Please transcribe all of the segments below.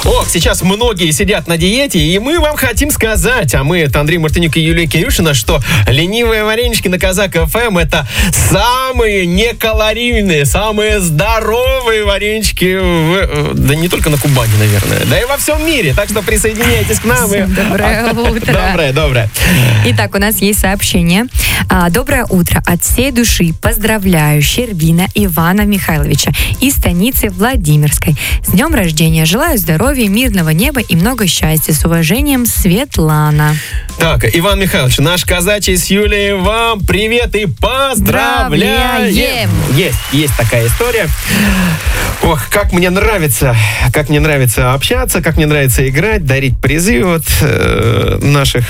Ох, сейчас многие сидят на диете, и мы вам хотим сказать, а мы, это Андрей Мартынюк и Юлия Кирюшина, что ленивые варенички на Казак ФМ это самые некалорийные, самые здоровые варенички, да не только на Кубани, наверное, да и во всем мире. Так что присоединяйтесь к нам. Доброе утро. Доброе. Итак, у нас есть сообщение. Доброе утро. От всей души поздравляю Щербина Ивана Михайловича из станицы Владимирской. С днем рождения. Желаю здоровья, мирного неба и много счастья. С уважением, Светлана. Так, Иван Михайлович, наш казачий с Юлией вам привет и поздравляем! Есть такая история. Ох, как мне нравится общаться, как мне нравится играть, дарить призы от наших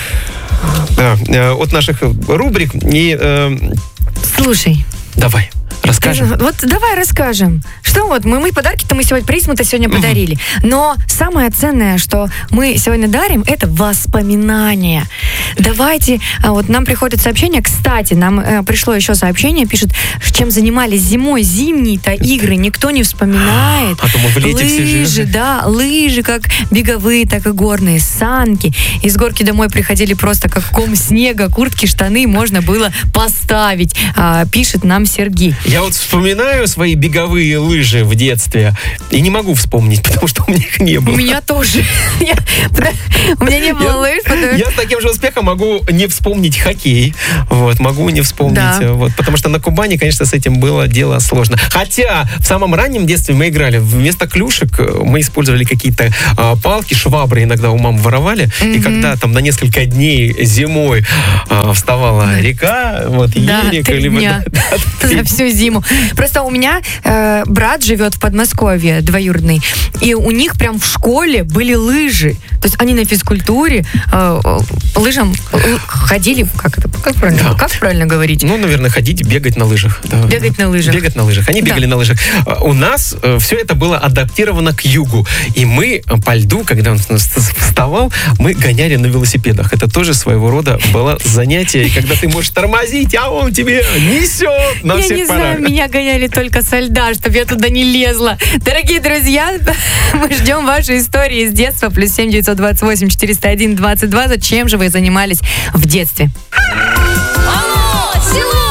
рубрик. И Слушай. давай. Расскажем. Вот давай расскажем. Что вот, мы подарки-то мы сегодня, приз мы-то сегодня подарили. Но самое ценное, что мы сегодня дарим, это воспоминания. Давайте, вот нам приходит сообщение, кстати, нам пришло еще сообщение, пишут, чем занимались зимой, зимние-то игры никто не вспоминает. А то мы в лете все живем. Лыжи, да, лыжи как беговые, так и горные, санки. Из горки домой приходили просто как ком снега, куртки, штаны можно было поставить, пишет нам Сергей. Я вот вспоминаю свои беговые лыжи в детстве и не могу вспомнить, потому что у меня их не было. У меня тоже. У меня не было лыж. Я с таким же успехом могу не вспомнить хоккей. Могу не вспомнить. Потому что на Кубани, конечно, с этим было дело сложно. Хотя в самом раннем детстве мы играли. Вместо клюшек мы использовали какие-то палки, швабры иногда у мам воровали. И когда там на несколько дней зимой вставала река, Ерик, дня. За всю зиму. Просто у меня брат живет в Подмосковье, двоюродный, и у них прям в школе были лыжи. То есть они на физкультуре лыжам ходили, как правильно говорить? Наверное, ходить, бегать на лыжах. Да. Бегать на лыжах. Они бегали на лыжах. У нас все это было адаптировано к югу. И мы по льду, когда он вставал, мы гоняли на велосипедах. Это тоже своего рода было занятие. И когда ты можешь тормозить, а он тебе несет на всех парах. Я не знаю, меня гоняли только со льда, чтобы я туда не лезла. Дорогие друзья, мы ждем ваши истории из детства. +7 928 401 2020. Чем же вы занимались в детстве? Алло, село!